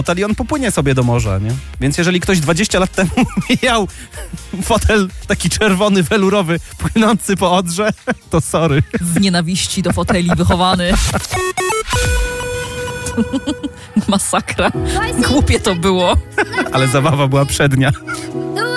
fotel i on popłynie sobie do morza, nie? Więc jeżeli ktoś 20 lat temu miał fotel taki czerwony, welurowy, płynący po Odrze, to sorry. W nienawiści do foteli wychowany. Masakra. Głupie to było. Ale zabawa była przednia.